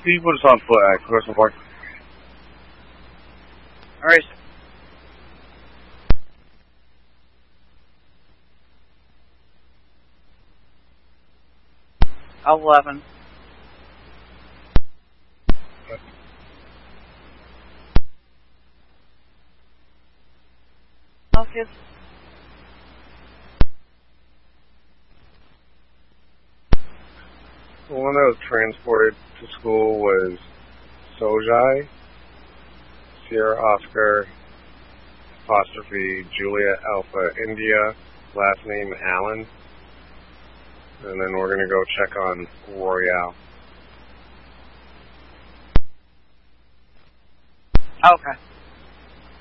Can you put us on foot at Crystal Park? Alright. $11. Okay. The one that was transported to school was Sojai, Sierra Oscar, apostrophe Julia Alpha India, last name Allen. And then we're going to go check on Royale. Okay.